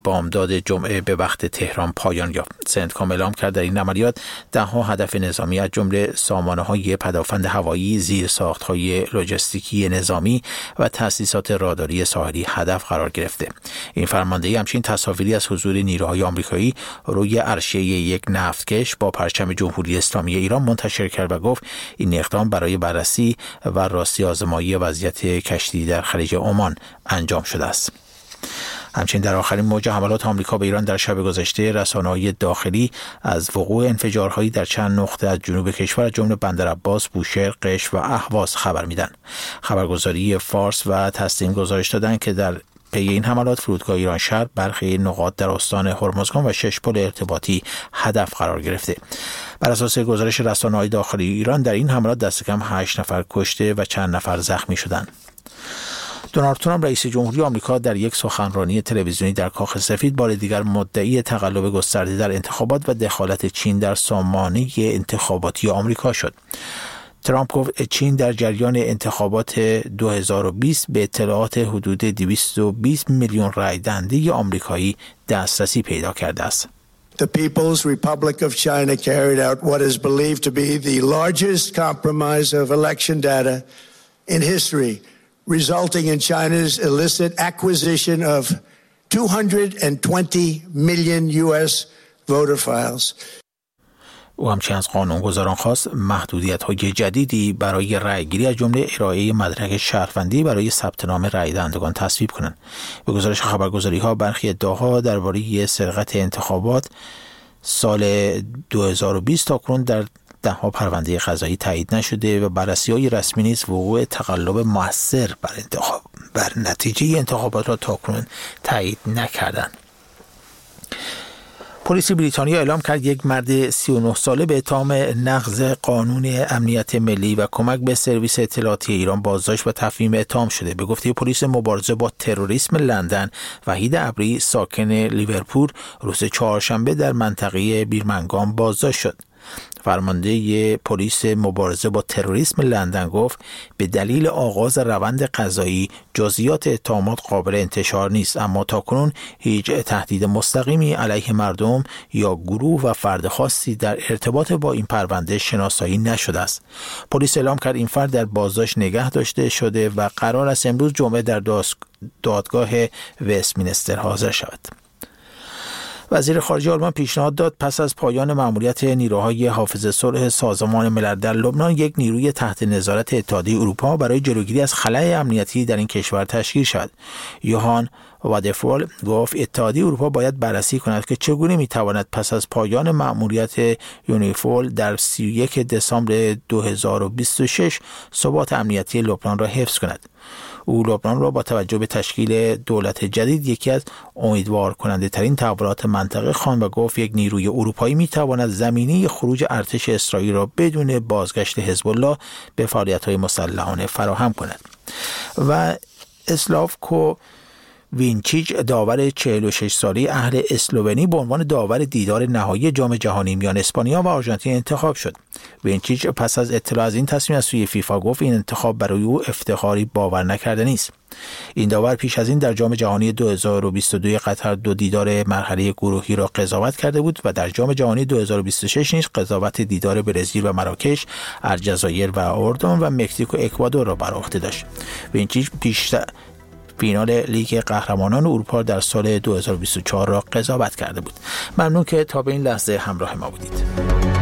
بامداد جمعه به وقت تهران پایان یافت. سنتکام اعلام کرد در این عملیات 10 هدف نظامی از جمله سامانه‌های پدافند هوایی، زیرساخت‌های لوجستیکی نظامی و تأسیسات راداری ساحلی هدف قرار گرفته. این فرماندهی همچنین تصاویری از حضور نیروهای آمریکایی روی عرشه یک نفتکش با پرچم جمهوری اسلامی ایران منتشر کرد و گفت این اقدام برای بررسی و راستی آزمایی وضعیت کشتی در خلیج عمان انجام شده است. همچنین در آخرین موج حملات آمریکا به ایران در شب گذشته رسانه‌های داخلی از وقوع انفجارهایی در چند نقطه از جنوب کشور از جمله بندرعباس، بوشهر، قشم و اهواز خبر میدن. خبرگزاری فارس و تسنیم گزارش دادند که در پی این حملات فرودگاه ایران شهر، برخی نقاط در استان هرمزگان و 6 پل ارتباطی هدف قرار گرفته. بر اساس گزارش رسانه‌های داخلی ایران در این حملات دست کم 8 نفر کشته و چند نفر زخمی شدند. دونالد ترامپ رئیس جمهوری آمریکا در یک سخنرانی تلویزیونی در کاخ سفید بار دیگر مدعی تقلب گسترده در انتخابات و دخالت چین در سامانه انتخاباتی آمریکا شد. ترامپ گفت چین در جریان انتخابات 2020 به اطلاعات حدود 220 میلیون رای دهنده آمریکایی دسترسی پیدا کرده است. The People's Republic of China carried out what is believed to be the largest compromise of election data in history, resulting in China's illicit acquisition of 220 million U.S. voter files. او همچنین از قانونگذاران خواست محدودیت‌های جدیدی برای رأیگیری از جمله ارائه مدرک شهروندی برای ثبت نام رأی دهندگان تصویب کنند. به گزارش خبرگزاری‌ها برخی ادعاها درباره سرقت انتخابات سال 2020 تاکنون در 10 پرونده قضایی تایید نشده و بررسی‌های رسمی نیز وقوع تقلب مؤثر بر نتیجه انتخابات را تاکنون تایید نکردند. پلیس بریتانیا اعلام کرد یک مرد 39 ساله به اتهام نقض قانون امنیت ملی و کمک به سرویس اطلاعاتی ایران بازداشت و تفهیم اتهام شده. به گفته پلیس مبارزه با تروریسم لندن، وحید ابری ساکن لیورپول روز چهارشنبه در منطقه بیرمنگام بازداشت شد. فرمانده پلیس مبارزه با تروریسم لندن گفت به دلیل آغاز روند قضایی جزئیات اتهامات قابل انتشار نیست، اما تاکنون هیچ تهدید مستقیمی علیه مردم یا گروه و فرد خاصی در ارتباط با این پرونده شناسایی نشده است. پلیس اعلام کرد این فرد در بازداشت نگه داشته شده و قرار است امروز جمعه در دادگاه وستمینستر حاضر شود. وزیر خارجه آلمان پیشنهاد داد پس از پایان مأموریت نیروهای حافظ صلح سازمان ملل در لبنان یک نیروی تحت نظارت اتحادیه اروپا برای جلوگیری از خلأ امنیتی در این کشور تشکیل شود. یوهان وادفول گفت اتحادیه اروپا باید بررسی کند که چگونه میتواند پس از پایان مأموریت یونیفول در 31 دسامبر 2026 ثبات امنیتی لبنان را حفظ کند. او لبنان را با توجه به تشکیل دولت جدید یکی از امیدوار کننده ترین تحولات منطقه خواند و گفت یک نیروی اروپایی می تواند زمینه خروج ارتش اسرائیل را بدون بازگشت حزب الله به فعالیت‌های مسلحانه فراهم کند. و اسلاوکو وینچیچ داور 46 ساله اهل اسلوونی به عنوان داور دیدار نهایی جام جهانی میان اسپانیا و آرژانتین انتخاب شد. وینچیچ پس از اطلاع از این تصمیم از سوی فیفا گفت این انتخاب برای او افتخاری باور نکردنی است. این داور پیش از این در جام جهانی 2022 قطر 2 دیدار مرحله گروهی را قضاوت کرده بود و در جام جهانی 2026 نیز قضاوت دیدار برزیل و مراکش، الجزایر و اردن و مکزیک و اکوادور را بر عهده داشت. وینچیچ فینال لیگ قهرمانان اروپا در سال 2024 را قضاوت کرده بود. ممنون که تا به این لحظه همراه ما بودید.